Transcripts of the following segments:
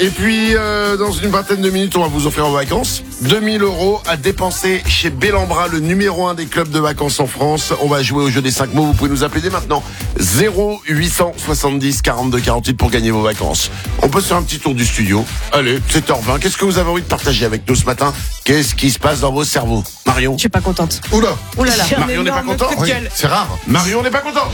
Et puis, dans une vingtaine de minutes, on va vous offrir en vacances 2000 € à dépenser chez Bellambra, le numéro 1 des clubs de vacances en France. On va jouer au jeu des 5 mots. Vous pouvez nous appeler dès maintenant. 0870 42 48 pour gagner vos vacances. On peut se faire un petit tour du studio. Allez, 7h20. Qu'est-ce que vous avez envie de partager avec nous ce matin? Qu'est-ce qui se passe dans vos cerveaux? Marion? Je suis pas contente. Oula! Ouh là là. Marion n'est pas content? Coup de gueule. C'est rare. Marion n'est pas content.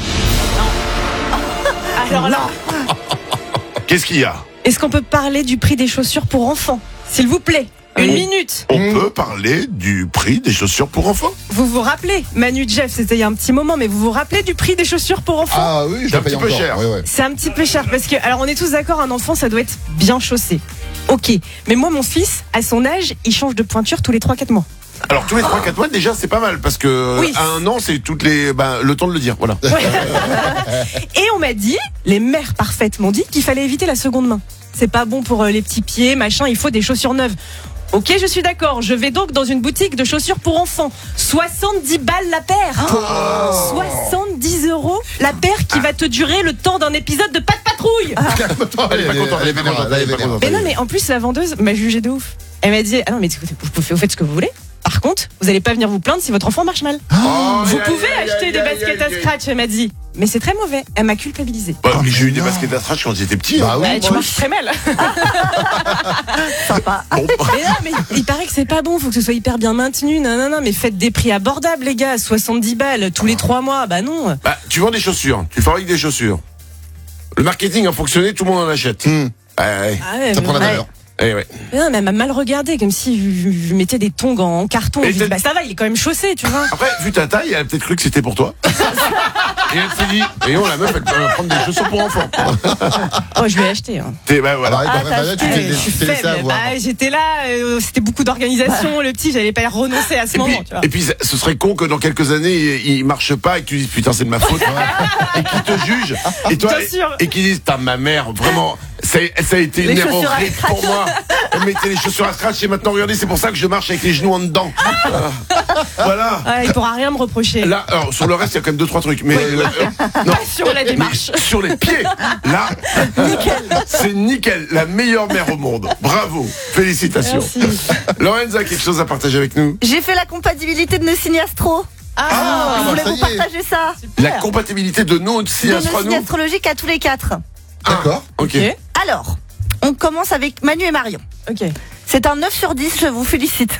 Alors là, Qu'est-ce qu'il y a? est-ce qu'on peut parler du prix des chaussures pour enfants? S'il vous plaît, une minute. On peut parler du prix des chaussures pour enfants? Vous vous rappelez, Manu, Jeff, c'était il y a un petit moment, mais vous vous rappelez du prix des chaussures pour enfants? Ah oui, je C'est un la paye petit peu encore. cher. Ouais. C'est un petit peu cher parce que, alors on est tous d'accord, un enfant ça doit être bien chaussé. Ok, mais moi mon fils, à son âge, il change de pointure tous les 3-4 mois. Alors tous les 3-4 mois déjà c'est pas mal parce que Oui. à un an c'est toutes les le temps de le dire, voilà. Et on m'a dit, les mères parfaites m'ont dit qu'il fallait éviter la seconde main. C'est pas bon pour les petits pieds, machin, il faut des chaussures neuves. Ok, je suis d'accord, je vais donc dans une boutique de chaussures pour enfants. 70 balles la paire. 70 € la paire qui va te durer le temps d'un épisode de Pas de patrouille. Elle est pas contente, elle est pas contente, elle est pas contente. Mais non, mais en plus, la vendeuse m'a jugé de ouf. Elle m'a dit, ah non, mais vous faites ce que vous voulez. Par contre, vous allez pas venir vous plaindre si votre enfant marche mal. Vous pouvez acheter des baskets à scratch, elle m'a dit. Mais c'est très mauvais. Elle m'a culpabilisé. Mais j'ai eu des baskets à scratch quand j'étais petit. Bah oui, Ouais, tu moi marches très mal. Sympa. Bon, Mais non, mais il paraît que c'est pas bon. Faut que ce soit hyper bien maintenu. Non, mais faites des prix abordables, les gars. 70 balles tous les 3 mois. Bah non. tu vends des chaussures, tu fabriques des chaussures. Le marketing a fonctionné, tout le monde en achète. Ouais. Ah ouais, ça prend la valeur. Ouais. Mais non, mais elle m'a mal regardé, comme si je mettais des tongs en carton. Et Je dis, bah ça va, il est quand même chaussé, tu vois. Après, vu ta taille, elle a peut-être cru que c'était pour toi. Et elle s'est dit, voyons, la meuf, elle peut prendre des chaussures pour enfants. Oh, je vais acheter. Hein. Voilà. Là, tu t'es Je suis laissé faible. avoir. J'étais là, c'était beaucoup d'organisation. Le petit, j'allais pas y renoncer à ce moment. Tu vois. Et puis, ce serait con que dans quelques années, il marche pas et que tu dises, putain, c'est de ma faute. Et qu'il te juge. Et toi, Bien sûr. et qu'il dise, ma mère, vraiment, ça a été une Les erreur chaussures à horrible pour moi. Elle mettait les chaussures à scratch et maintenant, regardez, c'est pour ça que je marche avec les genoux en dedans. Voilà. Ouais, il pourra rien me reprocher. Là, alors, sur le reste, il y a quand même 2-3 trucs. Mais, non. Pas sur la démarche. Mais sur les pieds, là, c'est nickel. La meilleure mère au monde. Bravo. Félicitations. Merci. Lorenza a quelque chose à partager avec nous. J'ai fait la compatibilité de nos signes astro. Ah, Je voulais ça vous y est. partager ça. La compatibilité de nos signes De nos signes astronomiques. astrologiques à tous les 4. D'accord. Ok. ok. Alors, on commence avec Manu et Marion. Ok. C'est un 9 sur 10, je vous félicite.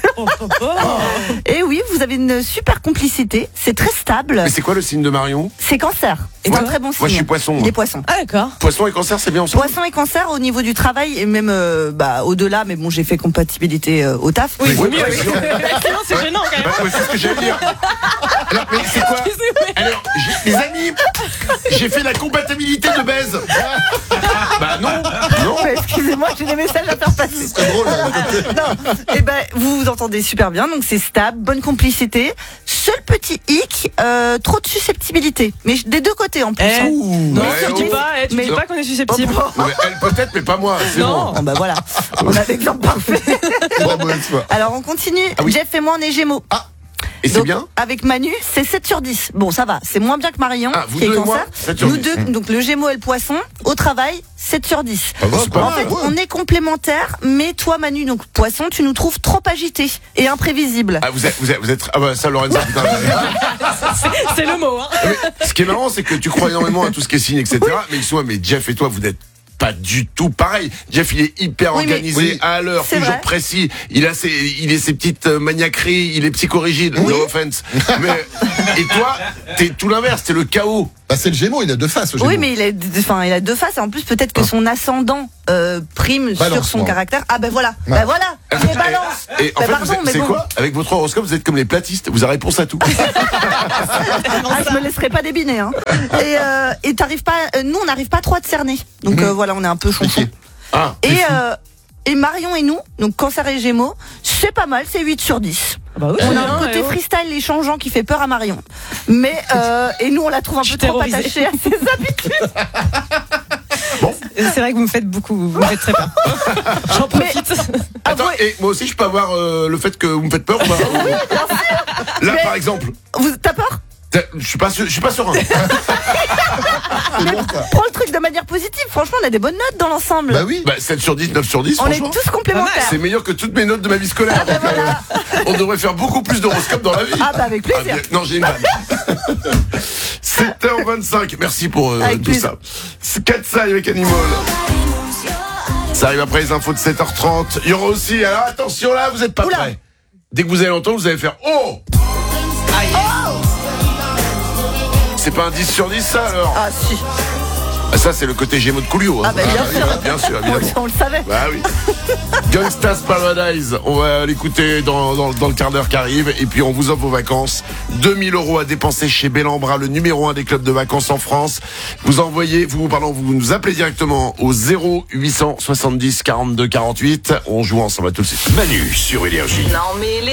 Et oui, vous avez une super complicité. C'est très stable. Mais c'est quoi le signe de Marion? C'est Cancer. Et C'est un toi très bon signe. Moi, je suis Poisson. Il est Poisson. Ah, d'accord. Poisson et Cancer, c'est bien ensemble. Poisson et Cancer au niveau du travail et même au-delà, mais bon, j'ai fait compatibilité au taf. Oui, Oui, c'est mieux. bien sûr. Sinon, c'est gênant quand même. Ouais, c'est ce que j'allais dire. Alors, mais c'est quoi? Alors, les amis, j'ai fait la compatibilité de baise. Bah non. Mais excusez-moi, j'ai des messages à faire passer. C'est drôle. Non, et ben vous vous entendez super bien, donc c'est stable, bonne complicité. Seul petit hic, trop de susceptibilité, mais des deux côtés en plus. Eh, hein. Non, Ouais, tu dis oh. pas, tu Mais- dis pas qu'on est susceptible. Non, mais elle peut-être, mais pas moi. C'est Non. bon. Ah bah voilà, on a l'exemple parfait. Très mauvaise foi. Alors on continue. Ah oui. Jeff et moi on est Gémeaux. Et c'est Donc, bien? Avec Manu, c'est 7 sur 10. Bon, ça va, c'est moins bien que Marion, Ah, vous qui est deux et moi, Cancer. 7 sur Nous 10. deux, donc le Gémeaux et le Poisson, au travail, 7 sur 10. Ah bah, c'est pas En mal, fait, on est complémentaires, mais toi, Manu, donc Poisson, tu nous trouves trop agités et imprévisibles. Ah, vous êtes, ah bah, ça, Lorenza, putain. C'est le mot. Hein. Mais ce qui est marrant, c'est que tu crois énormément à tout ce qui est signe, etc. Mais excuse-moi, mais Jeff et toi, vous n'êtes pas du tout pareil. Jeff, il est hyper Oui, mais- organisé, Oui. à l'heure, C'est toujours vrai. précis. Il est ses petites maniaqueries, il est psychorigide, no offense. Mais, et toi, t'es tout l'inverse, t'es le chaos. Bah, c'est le Gémeaux, il a deux faces. Le Gémeaux. Oui, mais il a deux faces. Et en plus, peut-être que son ascendant prime sur Balance, son non. caractère. Ah ben voilà, Ouais. ben voilà, il est balance. Et en Ben fait, pardon, vous mais c'est bon. quoi? Avec votre horoscope, vous êtes comme les platistes, vous avez réponse à tout. Ah, je me laisserai pas débiner. Hein. Et t'arrives pas. Nous, on n'arrive pas trop à te cerner. Donc voilà, on est un peu chonchon. Ah, Et Marion et nous, donc Cancer et Gémeaux, c'est pas mal, c'est 8 sur 10. Bah oui, On c'est a bien, un côté ouais. freestyle et changeant qui fait peur à Marion. Mais et nous, on la trouve un Je peu suis trop terrorisée. attachée à ses habitudes. C'est vrai que vous me faites beaucoup, vous me faites très peur. J'en profite. attends, et moi aussi, je peux avoir le fait que vous me faites peur ou pas? Là, Mais- par exemple. T'as peur? Je suis pas serein. C'est bon, ça. Prends le truc de manière positive. Franchement, on a des bonnes notes dans l'ensemble. Bah oui. Bah, 7 sur 10, 9 sur 10, On est franchement. tous complémentaires. C'est meilleur que toutes mes notes de ma vie scolaire. Donc, on devrait faire beaucoup plus d'horoscopes dans la vie. Ah bah avec plaisir. bien, non, j'ai une vanne. 7h25. Merci pour Avec tout plaisir. ça. 4 ça avec Animal. Ça arrive après les infos de 7h30. Il y aura aussi, alors attention là, vous êtes pas Oula. prêts. Dès que vous allez l'entendre, vous allez faire Oh. C'est pas un 10 sur 10 ça alors? Ah si. Ah, ça c'est le côté Gémeaux de Coolio. Ah bah bien sûr. évidemment. On le savait. Bah oui. Gangsta's Paradise, on va l'écouter dans le quart d'heure qui arrive. Et puis on vous offre vos vacances. 2000 € à dépenser chez Bellambra, le numéro 1 des clubs de vacances en France. Vous nous appelez directement au 0870 42 48. On joue ensemble, à tout de suite. Manu sur Énergie. Non mais